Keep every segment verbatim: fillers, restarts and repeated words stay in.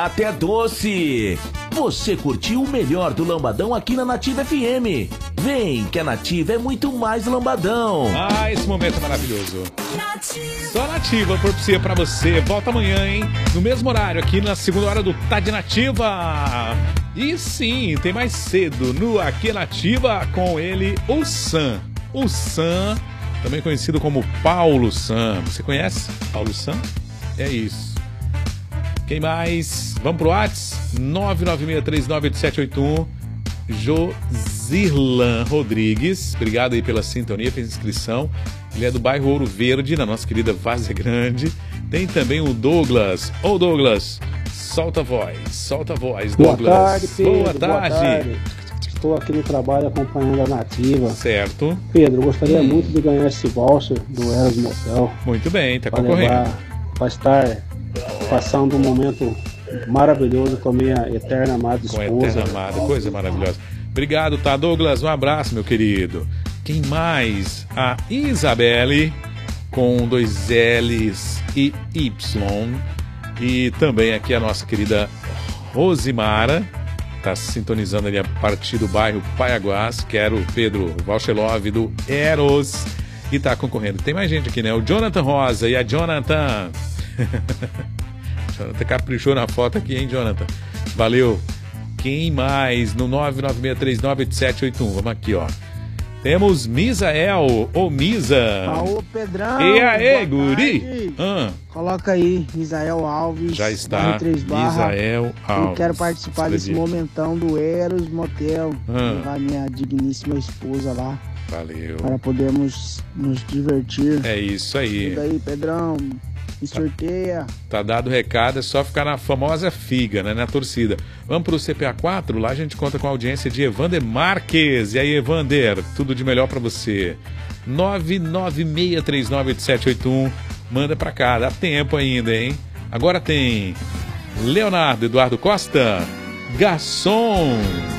Até doce. Você curtiu o melhor do Lambadão aqui na Nativa F M. Vem, que a Nativa é muito mais Lambadão. Ah, esse momento é maravilhoso. Só Nativa propicia pra você. Volta amanhã, hein? No mesmo horário, aqui na segunda hora do Tá de Nativa. E sim, tem mais cedo no Aqui Nativa com ele, o Sam. O Sam, também conhecido como Paulo Sam. Você conhece Paulo Sam? É isso. Quem mais? Vamos pro WhatsApp? nove nove seis três nove oito sete oito um. Josirlan Rodrigues. Obrigado aí pela sintonia, fez inscrição. Ele é do bairro Ouro Verde, na nossa querida Várzea Grande. Tem também o Douglas. Ô Douglas, solta a voz, solta a voz, Douglas. Boa tarde, Pedro. Boa tarde. Boa tarde. Estou aqui no trabalho acompanhando a Nativa. Certo. Pedro, gostaria hum. muito de ganhar esse voucher do Eros Motel. Muito bem, tá concorrendo. Para estar passando um momento maravilhoso com a minha eterna amada esposa. Com a eterna amada, coisa maravilhosa. Obrigado, tá, Douglas? Um abraço, meu querido. Quem mais? A Isabelle, com dois L's e Y. E também aqui a nossa querida Rosimara. Tá se sintonizando ali a partir do bairro Paiaguás. Quero o Pedro Valchelov do Eros. E tá concorrendo. Tem mais gente aqui, né? O Jonathan Rosa e a Jonathan. Jonathan caprichou na foto aqui, hein, Jonathan? Valeu. Quem mais? No nove nove seis três nove oito sete oito um. Vamos aqui, ó. Temos Misael, ô Misa. Ô, Pedrão. E aí, guri? Ah. Coloca aí, Misael Alves. Já está, Misael Alves. Eu quero participar desse momentão do Eros Motel. Ah. Levar minha digníssima esposa lá. Valeu. Para podermos nos divertir. É isso aí. E daí, Pedrão? Me sorteia. Tá dado o recado, é só ficar na famosa figa, né? Na torcida. Vamos pro C P A quatro, lá a gente conta com a audiência de Evander Marques. E aí, Evander, tudo de melhor pra você. nove nove seis três nove oito sete oito um. Manda pra cá, dá tempo ainda, hein? Agora tem Leonardo Eduardo Costa, Garçom.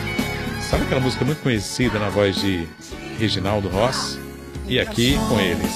Sabe aquela música muito conhecida na voz de Reginaldo Rossi? E aqui com eles.